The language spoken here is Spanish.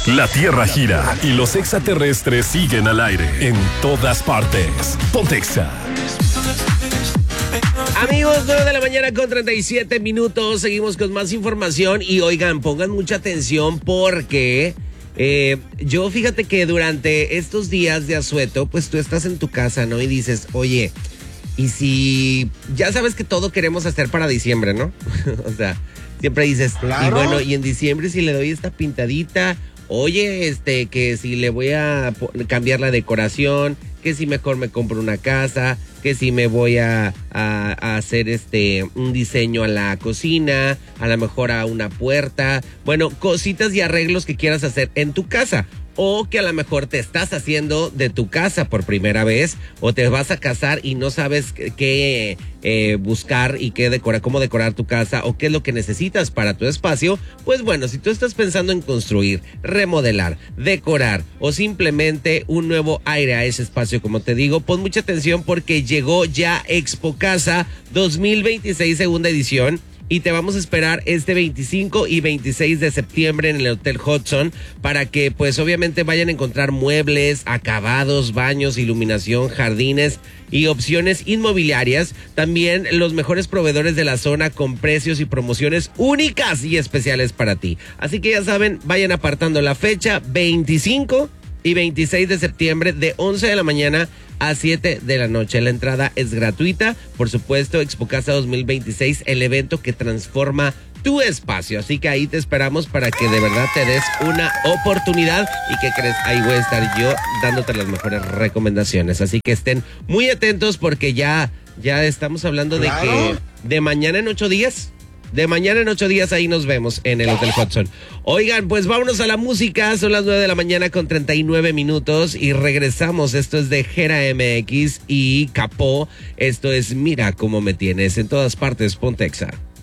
La Tierra gira y los extraterrestres siguen al aire en todas partes. Pontexa. Amigos, 9 de la mañana con 37 minutos. Seguimos con más información y oigan, pongan mucha atención porque yo fíjate que durante estos días de asueto, pues tú estás en tu casa, ¿no? Y dices, oye, y si ya sabes que todo queremos hacer para diciembre, ¿no? O sea, siempre dices, claro. Y bueno, y en diciembre si le doy esta pintadita, oye, que si le voy a cambiar la decoración, que si mejor me compro una casa, que si me voy a hacer un diseño a la cocina, a lo mejor a una puerta, bueno, cositas y arreglos que quieras hacer en tu casa. O que a lo mejor te estás haciendo de tu casa por primera vez, o te vas a casar y no sabes qué buscar y qué decorar, cómo decorar tu casa, o qué es lo que necesitas para tu espacio. Pues bueno, si tú estás pensando en construir, remodelar, decorar o simplemente un nuevo aire a ese espacio, como te digo, pon mucha atención porque llegó ya Expo Casa 2026 segunda edición. Y te vamos a esperar este 25 y 26 de septiembre en el Hotel Hudson para que pues obviamente vayan a encontrar muebles, acabados, baños, iluminación, jardines y opciones inmobiliarias. También los mejores proveedores de la zona con precios y promociones únicas y especiales para ti. Así que ya saben, vayan apartando la fecha 25 y 26 de septiembre de 11 de la mañana a 7 de la noche. La entrada es gratuita. Por supuesto, Expo Casa 2026, el evento que transforma tu espacio. Así que ahí te esperamos para que de verdad te des una oportunidad. ¿Y qué crees? Ahí voy a estar yo dándote las mejores recomendaciones. Así que estén muy atentos porque ya estamos hablando de que de mañana en 8 días. De mañana en 8 días ahí nos vemos en el Hotel Hudson. Oigan, pues vámonos a la música. Son las 9 de la mañana con 39 minutos y regresamos. Esto es de Jera MX y Capó. Esto es Mira Cómo Me Tienes en todas partes. Pontexa.